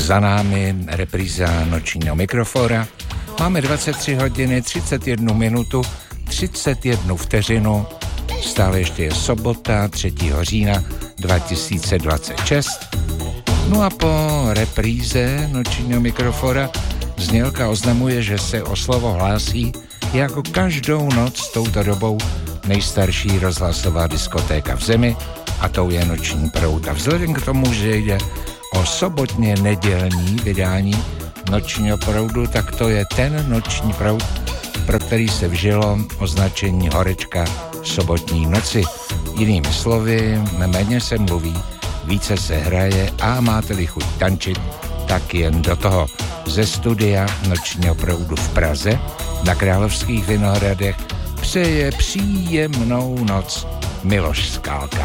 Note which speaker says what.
Speaker 1: Za námi repríza nočního mikrofora. Máme 23 hodiny, 31 minutu, 31 vteřinu. Stále ještě je sobota 3. října 2026. No a po repríze nočního mikrofora znělka oznamuje, že se o slovo hlásí jako každou noc touto dobou nejstarší rozhlasová diskotéka v zemi, a tou je Noční proud. A vzhledem k tomu, že jde o sobotně nedělní vydání Nočního proudu, tak to je ten Noční proud, pro který se vžilo označení horečka sobotní noci. Jinými slovy, méně se mluví, více se hraje a máte-li chuť tančit, tak jen do toho. Ze studia Nočního proudu v Praze na Královských Vinohradech přeje příjemnou noc Miloš Skálka.